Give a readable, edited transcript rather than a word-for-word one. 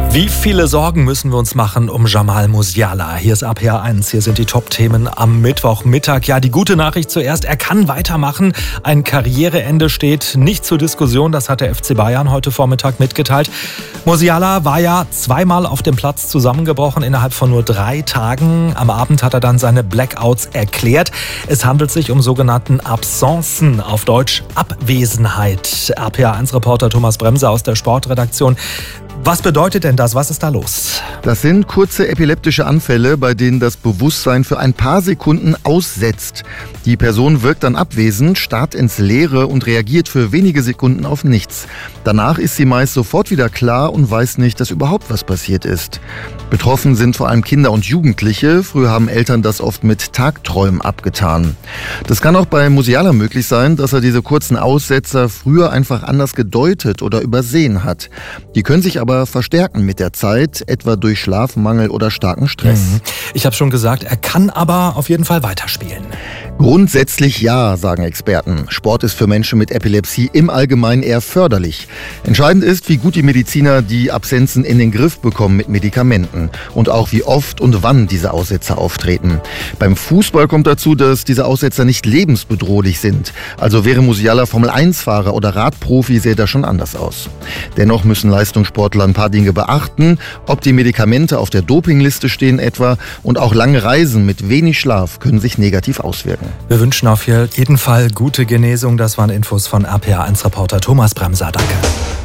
Wie viele Sorgen müssen wir uns machen um Jamal Musiala? Hier ist RPA1, hier sind die Top-Themen am Mittwochmittag. Ja, die gute Nachricht zuerst, er kann weitermachen. Ein Karriereende steht nicht zur Diskussion, das hat der FC Bayern heute Vormittag mitgeteilt. Musiala war ja zweimal auf dem Platz zusammengebrochen innerhalb von nur 3 Tagen. Am Abend hat er dann seine Blackouts erklärt. Es handelt sich um sogenannten Absenzen, auf Deutsch Abwesenheit. RPA1-Reporter Thomas Bremser aus der Sportredaktion. Was bedeutet denn das? Was ist da los? Das sind kurze epileptische Anfälle, bei denen das Bewusstsein für ein paar Sekunden aussetzt. Die Person wirkt dann abwesend, starrt ins Leere und reagiert für wenige Sekunden auf nichts. Danach ist sie meist sofort wieder klar und weiß nicht, dass überhaupt was passiert ist. Betroffen sind vor allem Kinder und Jugendliche. Früher haben Eltern das oft mit Tagträumen abgetan. Das kann auch bei Musiala möglich sein, dass er diese kurzen Aussetzer früher einfach anders gedeutet oder übersehen hat. Die können sich aber verstärken mit der Zeit, etwa durch Schlafmangel oder starken Stress. Ich habe schon gesagt, er kann aber auf jeden Fall weiterspielen. Grundsätzlich ja, sagen Experten. Sport ist für Menschen mit Epilepsie im Allgemeinen eher förderlich. Entscheidend ist, wie gut die Mediziner die Absenzen in den Griff bekommen mit Medikamenten und auch wie oft und wann diese Aussetzer auftreten. Beim Fußball kommt dazu, dass diese Aussetzer nicht lebensbedrohlich sind. Also wäre Musiala Formel-1-Fahrer oder Radprofi, sähe das schon anders aus. Dennoch müssen Leistungssportler ein paar Dinge beachten, ob die Medikamente auf der Dopingliste stehen etwa, und auch lange Reisen mit wenig Schlaf können sich negativ auswirken. Wir wünschen auf jeden Fall gute Genesung. Das waren Infos von RPA1-Reporter Thomas Bremser. Danke.